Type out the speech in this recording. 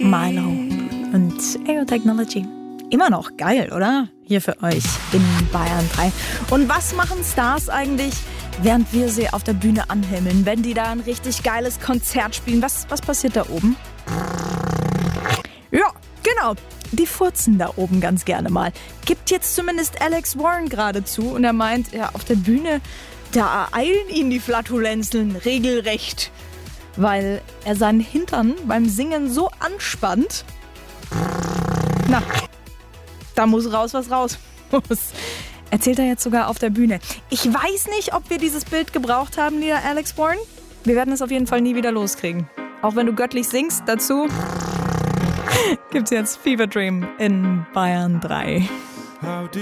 Milo und AO Technology. Immer noch geil, oder? Hier für euch in Bayern 3. Und was machen Stars eigentlich, während wir sie auf der Bühne anhimmeln, wenn die da ein richtig geiles Konzert spielen? Was passiert da oben? Ja, genau. Die furzen da oben ganz gerne mal. Gibt jetzt zumindest Alex Warren gerade zu und er meint, ja, auf der Bühne, da ereilen ihn die Flatulenzen regelrecht, weil er seinen Hintern beim Singen so anspannt. Na, da muss raus, was raus muss. Erzählt er jetzt sogar auf der Bühne. Ich weiß nicht, ob wir dieses Bild gebraucht haben, lieber Alex Warren. Wir werden es auf jeden Fall nie wieder loskriegen. Auch wenn du göttlich singst, dazu gibt's jetzt Fever Dream in Bayern 3.